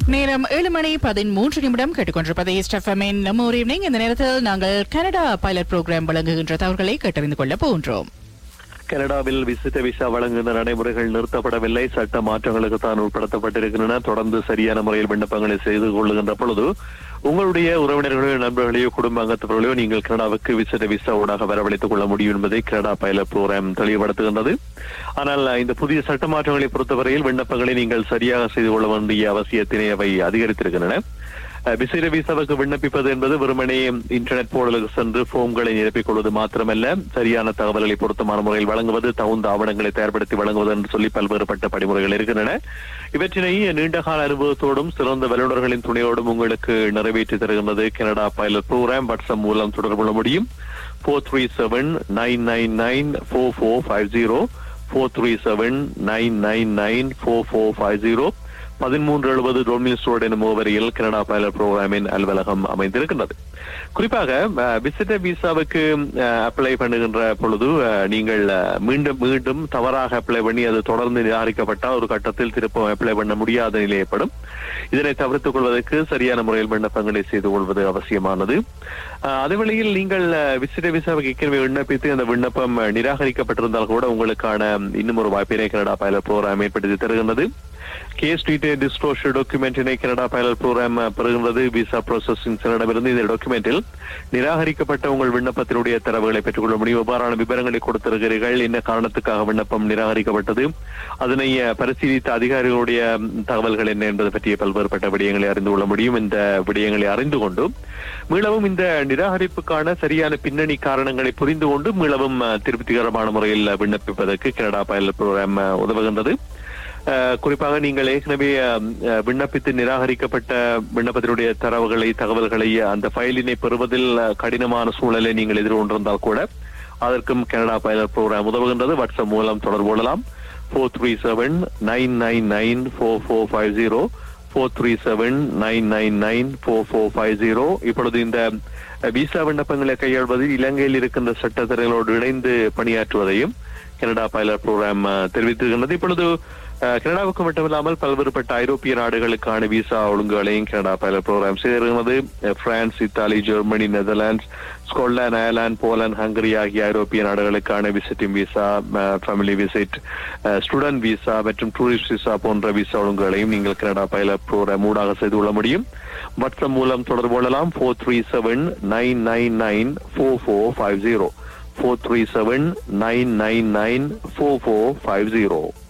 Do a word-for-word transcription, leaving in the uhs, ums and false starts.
நேரம் ஏழு மணி பதிமூன்று நிமிடம் கேட்டுக்கொண்டிருப்பது ஈஸ்ட் எஃப்எம்மின் நம்ம ஒரு ஈவினிங். இந்த நேரத்தில் நாங்கள் கனடா பைலட் புரோகிராம் வழங்குகின்ற தகவல்களை கேட்டறிந்து கொள்ள போகின்றோம். கனடாவில் விசிட்ட விசா வழங்குகின்ற நடைமுறைகள் நிறுத்தப்படவில்லை. சட்ட மாற்றங்களுக்கு தான் உட்படுத்தப்பட்டிருக்கின்றன. தொடர்ந்து சரியான முறையில் விண்ணப்பங்களை செய்து கொள்ளுகின்ற பொழுது உங்களுடைய உறவினர்களையோ நண்பர்களையோ குடும்ப அங்கத்தவர்களையோ நீங்கள் கனடாவுக்கு விசிட்ட விசா ஊடாக வரவழைத்துக் கொள்ள முடியும் என்பதை கனடா பைலட் புரோகிராம் தெளிவுபடுத்துகின்றது. ஆனால் இந்த புதிய சட்ட மாற்றங்களை பொறுத்தவரையில் விண்ணப்பங்களை நீங்கள் சரியாக செய்து கொள்ள வேண்டிய அவசியத்தினை அவை அதிகரித்திருக்கின்றன. விசேட விசாவுக்கு விண்ணப்பிப்பது என்பது வெறுமனே இன்டர்நெட் போர்டலுக்கு சென்று போம்களை நிரப்பிக் கொள்வது மாத்திரமல்ல, சரியான தகவல்களை பொருத்தமான முறையில் வழங்குவது, தகுந்த ஆவணங்களை தயார்படுத்தி வழங்குவது என்று சொல்லி பல்வேறுபட்ட படிமுறைகள் இருக்கின்றன. இவற்றினை நீண்டகால அனுபவத்தோடும் சிறந்த வல்லுநர்களின் துணையோடும் உங்களுக்கு நிறைவேற்றி தருகின்றது கனடா பைலட் புரோகிராம். வாட்ஸ்அப் மூலம் தொடர்பு கொள்ள முடியும். போர் three seven nine nine nine போர் போர் ஃபைவ் ஜீரோ போர் three seven nine nine nine போர் போர் ஃபைவ் ஜீரோ பதிமூன்று எழுபது டோமினிஸ் ரோடு எனும் முகவரியில் கனடா பைலட் புரோகிராமின் அலுவலகம் அமைந்திருக்கின்றது. குறிப்பாக விசிட்டர் விசாவுக்கு அப்ளை பண்ணுகின்ற பொழுது நீங்கள் மீண்டும் மீண்டும் தவறாக அப்ளை பண்ணி அது தொடர்ந்து நிராகரிக்கப்பட்டால் ஒரு கட்டத்தில் திருப்பம் அப்ளை பண்ண முடியாத நிலை ஏற்படும். இதனை தவிர்த்துக் கொள்வதற்கு சரியான முறையில் விண்ணப்பங்களை செய்து கொள்வது அவசியமானது. அதே வேளையில் நீங்கள் விசிட்டர் விசாவுக்கு ஏற்கனவே விண்ணப்பித்து அந்த விண்ணப்பம் நிராகரிக்கப்பட்டிருந்தால் கூட உங்களுக்கான இன்னும் ஒரு வாய்ப்பினை கனடா பைலட் புரோகிராம் ஏற்படுத்தி தருகின்றது. Case detail disclosure டாக்குமெண்டினை Canada pilot program பெறுகின்றது. விசா ப்ராசஸிங் சென்டரிடமிருந்து இந்த டாக்குமெண்டில் நிராகரிக்கப்பட்ட உங்கள் விண்ணப்பத்தினுடைய தரவுகளை பெற்றுக் கொள்ள முடியும். எவ்வாறான விவரங்களை கொடுத்திருக்கிறீர்கள், என்ன காரணத்துக்காக விண்ணப்பம் நிராகரிக்கப்பட்டது, அதனை பரிசீலித்த அதிகாரிகளுடைய தகவல்கள் என்ன என்பது பற்றிய பல்வேறுபட்ட விடயங்களை அறிந்து கொள்ள முடியும். இந்த விடயங்களை அறிந்து கொண்டு மீளவும் இந்த நிராகரிப்புக்கான சரியான பின்னணி காரணங்களை புரிந்து கொண்டு மீளவும் திருப்திகரமான முறையில் விண்ணப்பிப்பதற்கு கனடா பைலட் புரோகிராம் உதவுகின்றது. குறிப்பாக நீங்கள் ஏற்கனவே விண்ணப்பித்து நிராகரிக்கப்பட்ட விண்ணப்பத்தினுடைய தரவுகளை தகவல்களை அந்த ஃபைலினை பெறுவதில் கடினமான சூழலை நீங்கள் எதிர்கொண்டிருந்தால் கூட அதற்கும் கனடா பைலட் புரோகிராம் உதவுகின்றது. வாட்ஸ்அப் மூலம் தொடர்பு கொள்ளலாம். போர் three seven nine nine nine போர் போர் ஃபைவ் ஜீரோ போர் three seven nine nine nine போர் போர் ஃபைவ் ஜீரோ. இப்பொழுது இந்த விசா விண்ணப்பங்களை கையாள்வதில் இலங்கையில் இருக்கின்ற சட்டத்திரைகளோடு இணைந்து பணியாற்றுவதையும் கனடா பைலட் புரோகிராம் தெரிவித்திருக்கின்றது. இப்பொழுது கனடாவுக்கு மட்டுமில்லாமல் பல்வேறுபட்ட ஐரோப்பிய நாடுகளுக்கான விசா ஒழுங்குகளையும் கனடா பைலட் புரோகிராம் செய்திருக்கிறது. France, Italy, Germany, Netherlands, Scotland, Ireland, Poland, hungry ஆகிய ஐரோப்பிய நாடுகளுக்கான visiting visa, family visit, student visa மற்றும் டூரிஸ்ட் விசா போன்ற விசா ஒழுங்குகளையும் நீங்கள் கனடா பைலட் புரோகிராம் ஊடாக செய்து கொள்ள முடியும். வாட்ஸ்அப் மூலம் தொடர்பு கொள்ளலாம். போர் three seven nine nine nine போர் போர் ஃபைவ் ஜீரோ போர் three seven nine nine nine போர் போர் ஃபைவ் ஜீரோ.